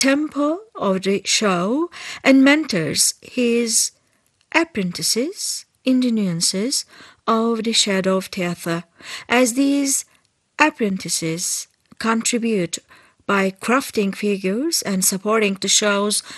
tempo of the show and mentors his apprentices in the nuances of the shadow of theatre, as these apprentices contribute by crafting figures and supporting the show's